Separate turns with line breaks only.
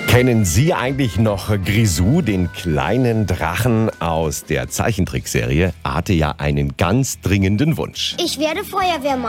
Kennen Sie eigentlich noch Grisou, den kleinen Drachen aus der Zeichentrickserie? Er hatte ja einen ganz dringenden Wunsch.
Ich werde Feuerwehrmann.